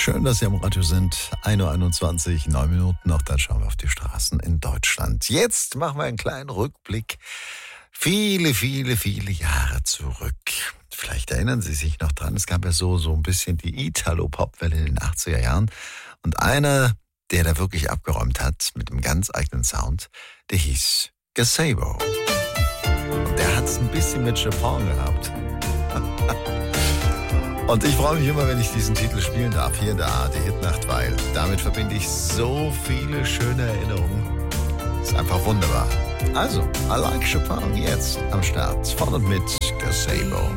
Schön, dass Sie am Radio sind. 1:21 Uhr, 9 Minuten noch, dann schauen wir auf die Straßen in Deutschland. Jetzt machen wir einen kleinen Rückblick. Viele, viele, viele Jahre zurück. Vielleicht erinnern Sie sich noch dran, es gab ja so ein bisschen die Italo-Pop-Welle in den 80er Jahren. Und einer, der da wirklich abgeräumt hat mit einem ganz eigenen Sound, der hieß Gazebo. Und der hat es ein bisschen mit Chopin gehabt. Und ich freue mich immer, wenn ich diesen Titel spielen darf, hier in der ARD Hitnacht, weil damit verbinde ich so viele schöne Erinnerungen. Ist einfach wunderbar. Also, I Like Chopin jetzt am Start. Von und mit Gazebo.